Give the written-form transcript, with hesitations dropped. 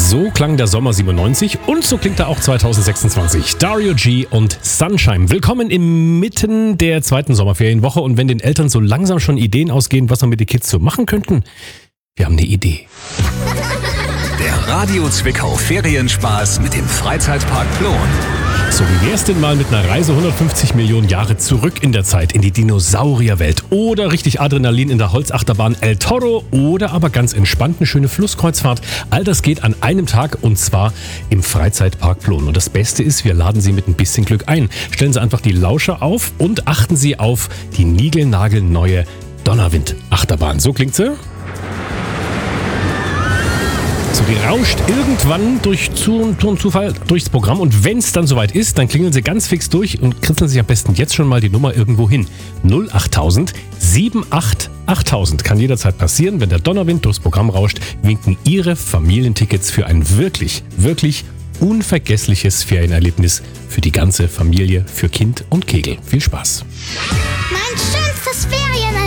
So klang der Sommer 97 und so klingt er auch 2026. Dario G und Sunshine. Willkommen inmitten der zweiten Sommerferienwoche und wenn den Eltern so langsam schon Ideen ausgehen, was wir mit den Kids so machen könnten, wir haben eine Idee. Der Radio Zwickau Ferienspaß mit dem Freizeitpark Plon. So, wie wär's denn mal mit einer Reise 150 Millionen Jahre zurück in der Zeit, in die Dinosaurierwelt oder richtig Adrenalin in der Holzachterbahn El Toro oder aber ganz entspannt eine schöne Flusskreuzfahrt. All das geht an einem Tag und zwar im Freizeitpark Plon. Und das Beste ist, wir laden Sie mit ein bisschen Glück ein. Stellen Sie einfach die Lauscher auf und achten Sie auf die niegelnagelneue Donnerwind-Achterbahn. So klingt sie. So, die rauscht irgendwann durch Zufall durchs Programm und wenn es dann soweit ist, dann klingeln Sie ganz fix durch und kritzeln sich am besten jetzt schon mal die Nummer irgendwo hin. 08000 78 8000. Kann jederzeit passieren, wenn der Donnerwind durchs Programm rauscht, winken Ihre Familientickets für ein wirklich, wirklich unvergessliches Ferienerlebnis für die ganze Familie, für Kind und Kegel. Viel Spaß! Mein schönstes Ferien